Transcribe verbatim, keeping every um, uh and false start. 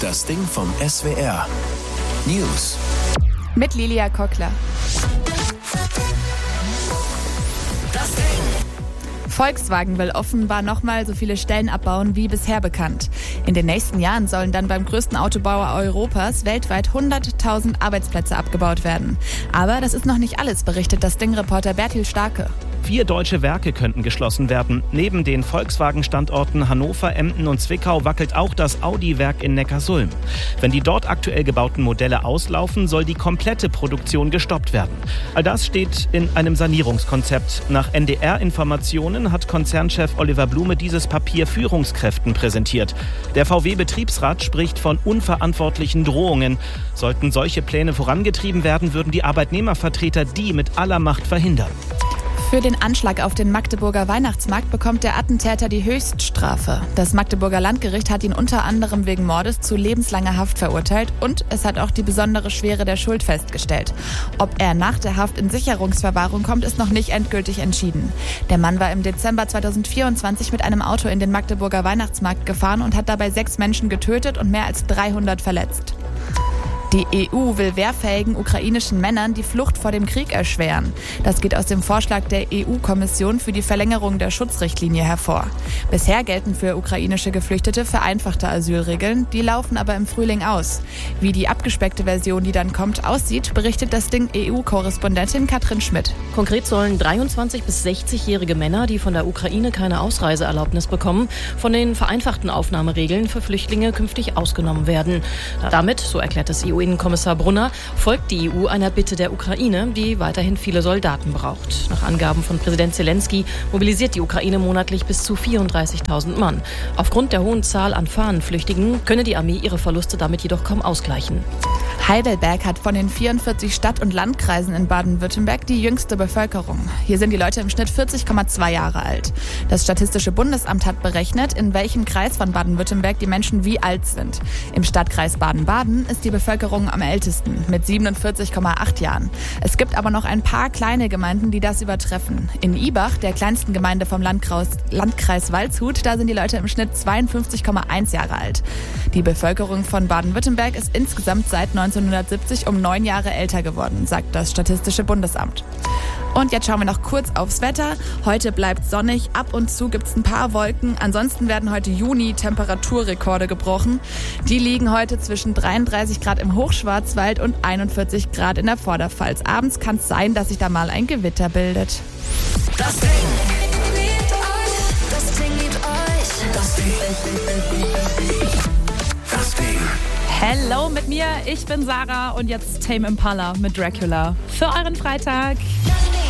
Das Ding vom S W R. News. Mit Lilia Kockler. Das Ding. Volkswagen will offenbar nochmal so viele Stellen abbauen wie bisher bekannt. In den nächsten Jahren sollen dann beim größten Autobauer Europas weltweit hunderttausend Arbeitsplätze abgebaut werden. Aber das ist noch nicht alles, berichtet das Ding-Reporter Bertil Starke. Vier deutsche Werke könnten geschlossen werden. Neben den Volkswagen-Standorten Hannover, Emden und Zwickau wackelt auch das Audi-Werk in Neckarsulm. Wenn die dort aktuell gebauten Modelle auslaufen, soll die komplette Produktion gestoppt werden. All das steht in einem Sanierungskonzept. Nach N D R-Informationen hat Konzernchef Oliver Blume dieses Papier Führungskräften präsentiert. Der V W-Betriebsrat spricht von unverantwortlichen Drohungen. Sollten solche Pläne vorangetrieben werden, würden die Arbeitnehmervertreter die mit aller Macht verhindern. Für den Anschlag auf den Magdeburger Weihnachtsmarkt bekommt der Attentäter die Höchststrafe. Das Magdeburger Landgericht hat ihn unter anderem wegen Mordes zu lebenslanger Haft verurteilt und es hat auch die besondere Schwere der Schuld festgestellt. Ob er nach der Haft in Sicherungsverwahrung kommt, ist noch nicht endgültig entschieden. Der Mann war im Dezember zweitausendvierundzwanzig mit einem Auto in den Magdeburger Weihnachtsmarkt gefahren und hat dabei sechs Menschen getötet und mehr als dreihundert verletzt. Die E U will wehrfähigen ukrainischen Männern die Flucht vor dem Krieg erschweren. Das geht aus dem Vorschlag der E U-Kommission für die Verlängerung der Schutzrichtlinie hervor. Bisher gelten für ukrainische Geflüchtete vereinfachte Asylregeln, die laufen aber im Frühling aus. Wie die abgespeckte Version, die dann kommt, aussieht, berichtet das Ding E U-Korrespondentin Katrin Schmidt. Konkret sollen dreiundzwanzig- bis sechzigjährige Männer, die von der Ukraine keine Ausreiseerlaubnis bekommen, von den vereinfachten Aufnahmeregeln für Flüchtlinge künftig ausgenommen werden. Damit, so erklärt das E U Innenkommissar Brunner, folgt die E U einer Bitte der Ukraine, die weiterhin viele Soldaten braucht. Nach Angaben von Präsident Zelensky mobilisiert die Ukraine monatlich bis zu vierunddreißigtausend Mann. Aufgrund der hohen Zahl an Fahnenflüchtigen könne die Armee ihre Verluste damit jedoch kaum ausgleichen. Heidelberg hat von den vierundvierzig Stadt- und Landkreisen in Baden-Württemberg die jüngste Bevölkerung. Hier sind die Leute im Schnitt vierzig Komma zwei Jahre alt. Das Statistische Bundesamt hat berechnet, in welchem Kreis von Baden-Württemberg die Menschen wie alt sind. Im Stadtkreis Baden-Baden ist die Bevölkerung am ältesten mit siebenundvierzig Komma acht Jahren. Es gibt aber noch ein paar kleine Gemeinden, die das übertreffen. In Ibach, der kleinsten Gemeinde vom Landkreis, Landkreis Waldshut, da sind die Leute im Schnitt zweiundfünfzig Komma eins Jahre alt. Die Bevölkerung von Baden-Württemberg ist insgesamt seit neunzehnhundertsiebzig um neun Jahre älter geworden, sagt das Statistische Bundesamt. Und jetzt schauen wir noch kurz aufs Wetter. Heute bleibt sonnig, ab und zu gibt es ein paar Wolken. Ansonsten werden heute Juni-Temperaturrekorde gebrochen. Die liegen heute zwischen dreiunddreißig Grad im Hochschwarzwald und einundvierzig Grad in der Vorderpfalz. Abends kann es sein, dass sich da mal ein Gewitter bildet. Das Ding. Das Ding liebt euch. Das Ding. Das Ding. Hello mit mir, ich bin Sarah und jetzt Tame Impala mit Dracula für euren Freitag.